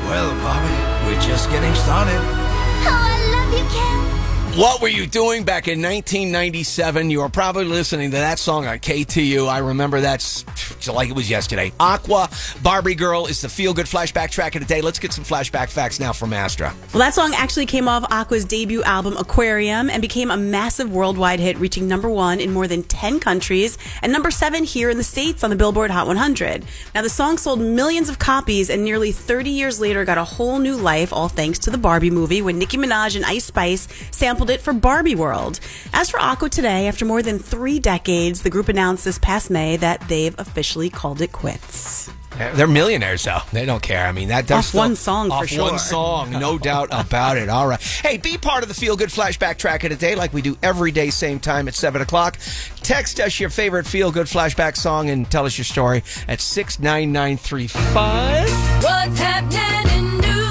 Well, Bobby, we're just getting started. Oh, I love you, Ken. What were you doing back in 1997? You were probably listening to that song on KTU. I remember that like it was yesterday. Aqua, Barbie Girl is the feel-good flashback track of the day. Let's get some flashback facts now from Astra. Well, that song actually came off Aqua's debut album, Aquarium, and became a massive worldwide hit, reaching #1 in more than 10 countries and #7 here in the States on the Billboard Hot 100. Now, the song sold millions of copies and nearly 30 years later got a whole new life, all thanks to the Barbie movie, when Nicki Minaj and Ice Spice sampled it for Barbie World. As for Aqua today, after more than 3 decades, the group announced this past May that they've officially called it quits. They're millionaires, though. They don't care. I mean, they're off one song, for off sure. one song, no doubt about it. All right. Hey, be part of the Feel Good Flashback track of the day like we do every day, same time at 7 o'clock. Text us your favorite Feel Good Flashback song and tell us your story at 69935. What's happening in New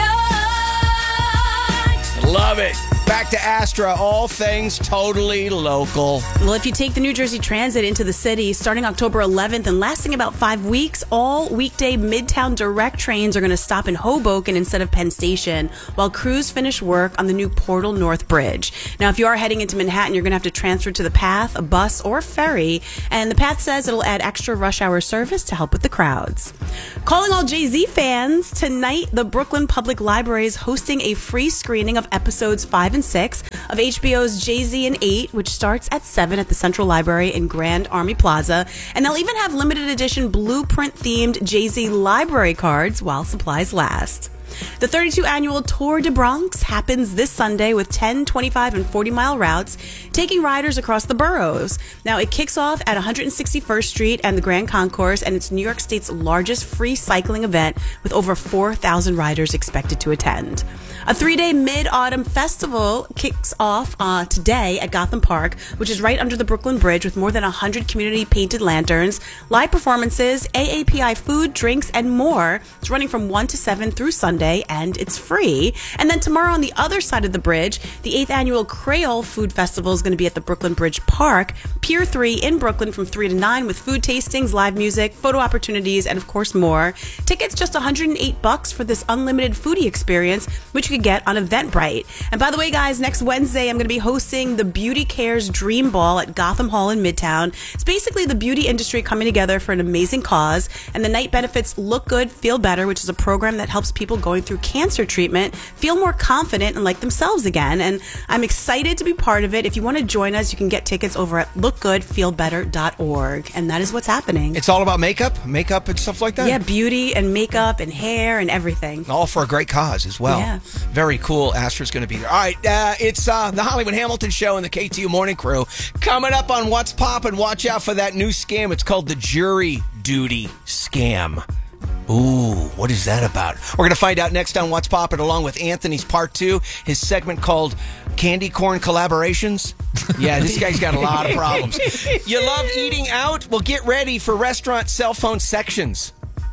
York? Love it. Back to Astra, all things totally local. Well, if you take the New Jersey Transit into the city, starting October 11th and lasting about 5 weeks, all weekday Midtown Direct trains are going to stop in Hoboken instead of Penn Station, while crews finish work on the new Portal North Bridge. Now, if you are heading into Manhattan, you're going to have to transfer to the Path, a bus, or ferry, and the Path says it'll add extra rush hour service to help with the crowds. Calling all Jay-Z fans, tonight the Brooklyn Public Library is hosting a free screening of episodes 5 and 6 of HBO's Jay-Z and 8, which starts at 7 at the Central Library in Grand Army Plaza. And they'll even have limited edition blueprint-themed Jay-Z library cards while supplies last. The 32 annual Tour de Bronx happens this Sunday with 10, 25, and 40-mile routes, taking riders across the boroughs. Now, it kicks off at 161st Street and the Grand Concourse, and it's New York State's largest free cycling event with over 4,000 riders expected to attend. A 3-day Mid-Autumn Festival kicks off today at Gotham Park, which is right under the Brooklyn Bridge, with more than 100 community-painted lanterns, live performances, AAPI food, drinks, and more. It's running from 1 to 7 through Sunday, and it's free. And then tomorrow on the other side of the bridge, the 8th annual Creole Food Festival is going to be at the Brooklyn Bridge Park, Pier 3 in Brooklyn from 3 to 9 with food tastings, live music, photo opportunities, and of course more. Tickets just $108 for this unlimited foodie experience, which you can get on Eventbrite. And by the way, guys, next Wednesday, I'm going to be hosting the Beauty Cares Dream Ball at Gotham Hall in Midtown. It's basically the beauty industry coming together for an amazing cause. And the night benefits Look Good, Feel Better, which is a program that helps people going through cancer treatment feel more confident and like themselves again. And I'm excited to be part of it. If you want to join us, you can get tickets over at lookgoodfeelbetter.org. And that is what's happening. It's all about makeup and stuff like that? Yeah, beauty and makeup and hair and everything. All for a great cause as well. Yeah. Very cool. Astra's going to be there. All right, it's the Hollywood Hamilton Show and the KTU Morning Crew. Coming up on What's Poppin', watch out for that new scam. It's called the jury duty scam. Ooh, what is that about? We're going to find out next on What's Poppin', along with Anthony's Part 2, his segment called Candy Corn Collaborations. Yeah, this guy's got a lot of problems. You love eating out? Well, get ready for restaurant cell phone sections.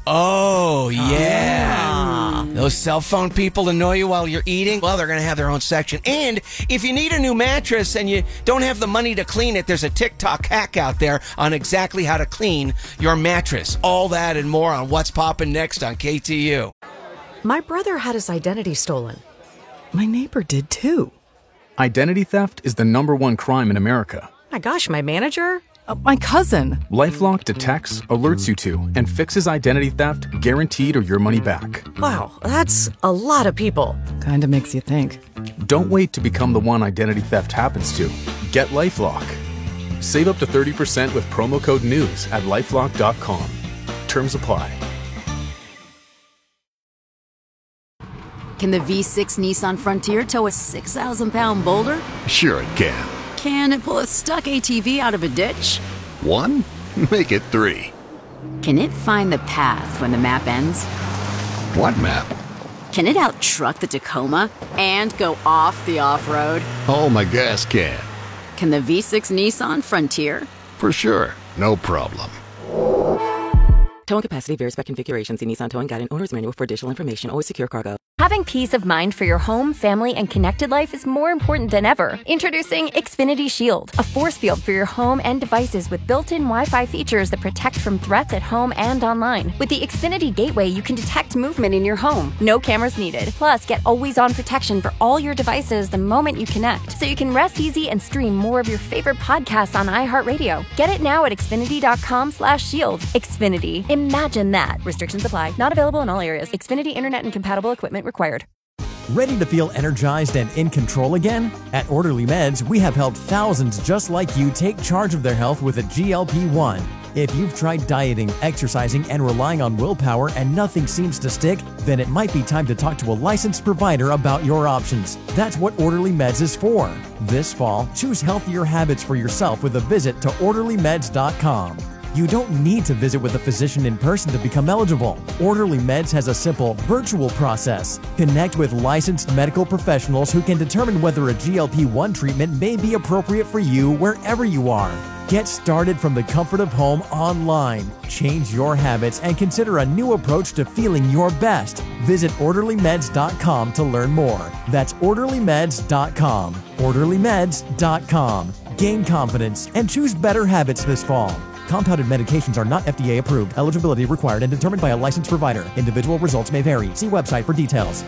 Oh, yeah. Those cell phone people annoy you while you're eating? Well, they're going to have their own section. And if you need a new mattress and you don't have the money to clean it, there's a TikTok hack out there on exactly how to clean your mattress. All that and more on What's Poppin' next on KTU. My brother had his identity stolen. My neighbor did too. Identity theft is the #1 crime in America. My gosh, my manager? My cousin. LifeLock detects, alerts you to, and fixes identity theft guaranteed or your money back. Wow, that's a lot of people. Kinda makes you think. Don't wait to become the one identity theft happens to. Get LifeLock. Save up to 30% with promo code NEWS at LifeLock.com. Terms apply. Can the V6 Nissan Frontier tow a 6,000-pound boulder? Sure it can. Can it pull a stuck ATV out of a ditch? 1? Make it 3. Can it find the path when the map ends? What map? Can it out-truck the Tacoma and go off the off-road? Oh, my gas can. Can the V6 Nissan Frontier? For sure. No problem. Towing capacity varies by configuration. See Nissan Towing Guide and Owner's Manual for additional information. Always secure cargo. Having peace of mind for your home, family, and connected life is more important than ever. Introducing Xfinity Shield, a force field for your home and devices with built-in Wi-Fi features that protect from threats at home and online. With the Xfinity Gateway, you can detect movement in your home. No cameras needed. Plus, get always-on protection for all your devices the moment you connect, so you can rest easy and stream more of your favorite podcasts on iHeartRadio. Get it now at Xfinity.com/shield. Xfinity. Imagine that. Restrictions apply. Not available in all areas. Xfinity Internet and compatible equipment required. Ready to feel energized and in control again? At Orderly Meds, we have helped thousands just like you take charge of their health with a GLP-1. If you've tried dieting, exercising, and relying on willpower and nothing seems to stick, then it might be time to talk to a licensed provider about your options. That's what Orderly Meds is for. This fall, choose healthier habits for yourself with a visit to OrderlyMeds.com. You don't need to visit with a physician in person to become eligible. Orderly Meds has a simple, virtual process. Connect with licensed medical professionals who can determine whether a GLP-1 treatment may be appropriate for you wherever you are. Get started from the comfort of home online. Change your habits and consider a new approach to feeling your best. Visit OrderlyMeds.com to learn more. That's OrderlyMeds.com. OrderlyMeds.com. Gain confidence and choose better habits this fall. Compounded medications are not FDA approved. Eligibility required and determined by a licensed provider. Individual results may vary. See website for details.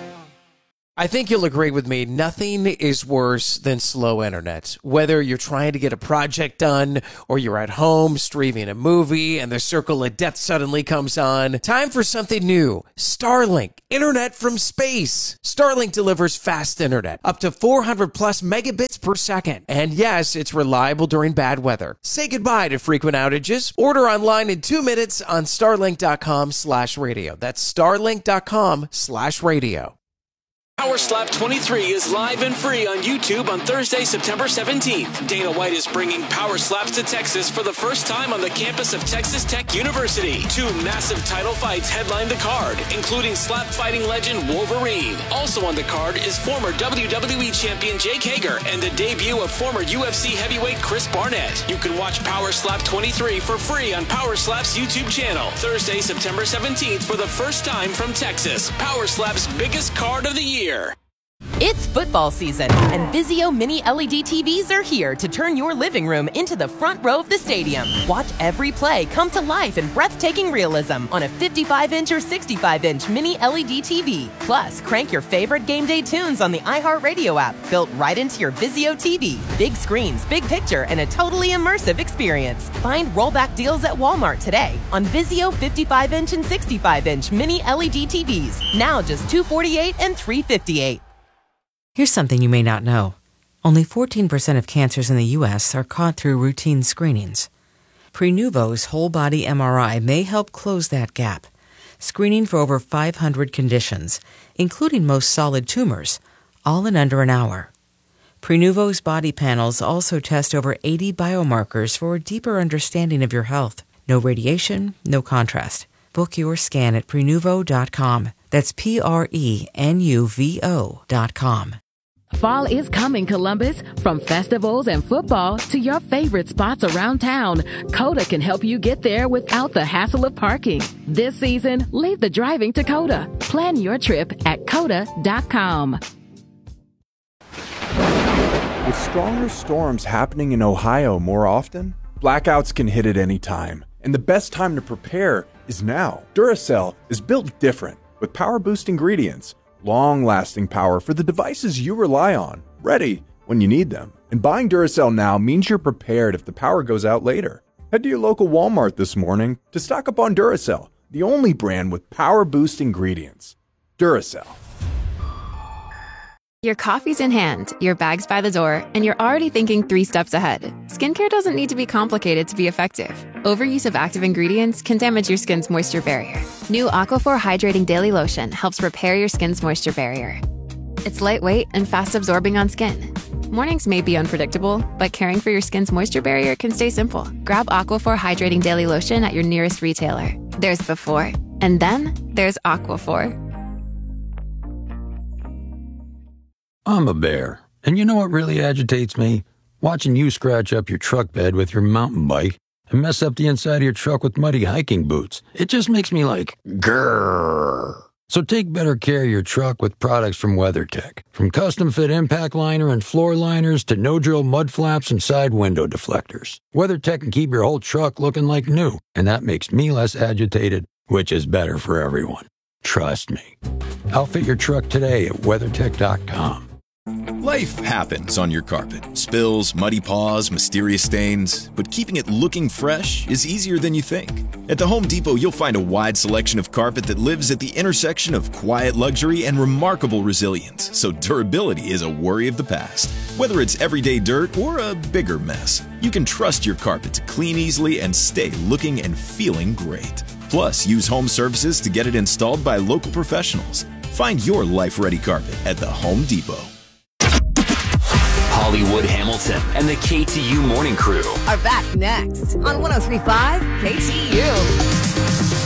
I think you'll agree with me. Nothing is worse than slow internet. Whether you're trying to get a project done or you're at home streaming a movie and the circle of death suddenly comes on. Time for something new. Starlink. Internet from space. Starlink delivers fast internet. Up to 400 plus megabits per second. And yes, it's reliable during bad weather. Say goodbye to frequent outages. Order online in 2 minutes on starlink.com/radio. That's starlink.com/radio. Power Slap 23 is live and free on YouTube on Thursday, September 17th. Dana White is bringing Power Slaps to Texas for the first time on the campus of Texas Tech University. 2 massive title fights headline the card, including slap fighting legend Wolverine. Also on the card is former WWE champion Jake Hager and the debut of former UFC heavyweight Chris Barnett. You can watch Power Slap 23 for free on Power Slap's YouTube channel. Thursday, September 17th for the first time from Texas. Power Slap's biggest card of the year. It's football season, and Vizio Mini LED TVs are here to turn your living room into the front row of the stadium. Watch every play come to life in breathtaking realism on a 55-inch or 65-inch Mini LED TV. Plus, crank your favorite game day tunes on the iHeartRadio app, built right into your Vizio TV. Big screens, big picture, and a totally immersive experience. Find rollback deals at Walmart today on Vizio 55-inch and 65-inch Mini LED TVs. Now just $248 and $358. Here's something you may not know. Only 14% of cancers in the U.S. are caught through routine screenings. Prenuvo's whole-body MRI may help close that gap, screening for over 500 conditions, including most solid tumors, all in under an hour. Prenuvo's body panels also test over 80 biomarkers for a deeper understanding of your health. No radiation, no contrast. Book your scan at Prenuvo.com. That's Prenuvo.com. Fall is coming, Columbus. From festivals and football to your favorite spots around town, Coda can help you get there without the hassle of parking. This season, leave the driving to Coda. Plan your trip at Coda.com. With stronger storms happening in Ohio more often, blackouts can hit at any time. And the best time to prepare is now. Duracell is built different with power-boost ingredients. Long-lasting power for the devices you rely on, ready when you need them. And buying Duracell now means you're prepared if the power goes out later. Head to your local Walmart this morning to stock up on Duracell, the only brand with power boost ingredients. Duracell. Your coffee's in hand, your bag's by the door, and you're already thinking 3 steps ahead. Skincare doesn't need to be complicated to be effective. Overuse of active ingredients can damage your skin's moisture barrier. New Aquaphor Hydrating Daily Lotion helps repair your skin's moisture barrier. It's lightweight and fast-absorbing on skin. Mornings may be unpredictable, but caring for your skin's moisture barrier can stay simple. Grab Aquaphor Hydrating Daily Lotion at your nearest retailer. There's before, and then there's Aquaphor. I'm a bear, and you know what really agitates me? Watching you scratch up your truck bed with your mountain bike and and mess up the inside of your truck with muddy hiking boots. It just makes me like, grrr. So take better care of your truck with products from WeatherTech. From custom fit impact liner and floor liners to no-drill mud flaps and side window deflectors. WeatherTech can keep your whole truck looking like new, and that makes me less agitated, which is better for everyone. Trust me. Outfit your truck today at WeatherTech.com. Life happens on your carpet. Spills, muddy paws, mysterious stains. But keeping it looking fresh is easier than you think. At the Home Depot, you'll find a wide selection of carpet that lives at the intersection of quiet luxury and remarkable resilience. So durability is a worry of the past. Whether it's everyday dirt or a bigger mess, you can trust your carpet to clean easily and stay looking and feeling great. Plus, use home services to get it installed by local professionals. Find your life-ready carpet at the Home Depot. Hollywood Hamilton and the KTU Morning Crew are back next on 103.5 KTU.